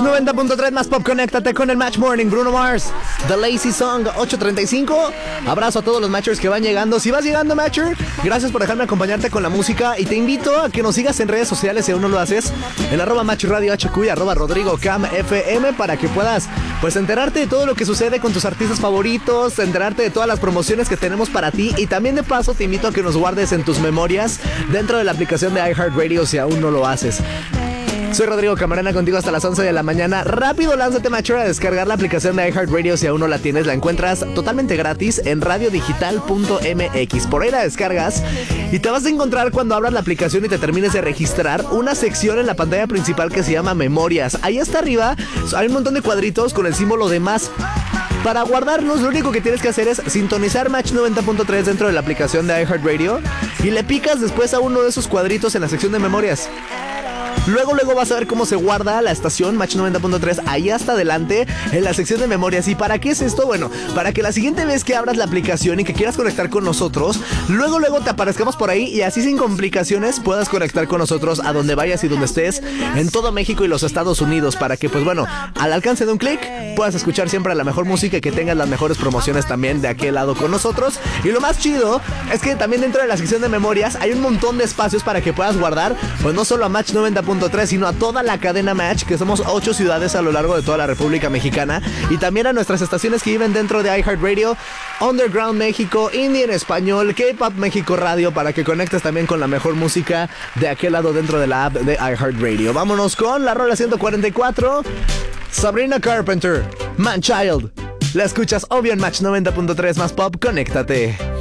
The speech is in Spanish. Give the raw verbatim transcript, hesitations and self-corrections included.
noventa punto tres más pop, conéctate con el Match Morning. Bruno Mars, The Lazy Song, ocho treinta y cinco. Abrazo a todos los matchers que van llegando. Si vas llegando, matcher, gracias por dejarme acompañarte con la música. Y te invito a que nos sigas en redes sociales si aún no lo haces, en arroba Match Radio H Q y arroba Rodrigo Cam F M, para que puedas pues enterarte de todo lo que sucede con tus artistas favoritos, enterarte de todas las promociones que tenemos para ti. Y también de paso te invito a que nos guardes en tus memorias dentro de la aplicación de iHeartRadio si aún no lo haces. Soy Rodrigo Camarena, contigo hasta las once de la mañana. Rápido, lánzate, matcher, a descargar la aplicación de iHeartRadio si aún no la tienes. La encuentras totalmente gratis en radiodigital punto m x. Por ahí la descargas y te vas a encontrar, cuando abras la aplicación y te termines de registrar, una sección en la pantalla principal que se llama Memorias. Ahí hasta arriba hay un montón de cuadritos con el símbolo de más. Para guardarlos, lo único que tienes que hacer es sintonizar Match noventa punto tres dentro de la aplicación de iHeartRadio y le picas después a uno de esos cuadritos en la sección de Memorias. Luego, luego vas a ver cómo se guarda la estación Match noventa punto tres ahí hasta adelante en la sección de memorias. ¿Y para qué es esto? Bueno, para que la siguiente vez que abras la aplicación y que quieras conectar con nosotros, luego, luego te aparezcamos por ahí y así sin complicaciones puedas conectar con nosotros a donde vayas y donde estés en todo México y los Estados Unidos, para que, pues bueno, al alcance de un clic puedas escuchar siempre la mejor música y que tengas las mejores promociones también de aquel lado con nosotros. Y lo más chido es que también dentro de la sección de memorias hay un montón de espacios para que puedas guardar, pues no solo a Match noventa punto tres, sino a toda la cadena Match, que somos ocho ciudades a lo largo de toda la República Mexicana, y también a nuestras estaciones que viven dentro de iHeartRadio, Underground México, Indie en Español, K-Pop México Radio, para que conectes también con la mejor música de aquel lado dentro de la app de iHeartRadio. Vámonos con la rola ciento cuarenta y cuatro, Sabrina Carpenter, Man Child. La escuchas obvio en Match noventa punto tres más pop, conéctate.